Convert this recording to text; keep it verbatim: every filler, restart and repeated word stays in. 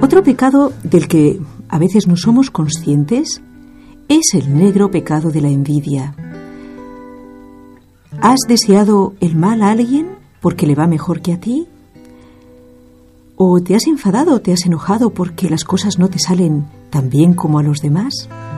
Otro pecado del que a veces no somos conscientes es el negro pecado de la envidia. ¿Has deseado el mal a alguien porque le va mejor que a ti? ¿O te has enfadado, te has enojado porque las cosas no te salen tan bien como a los demás?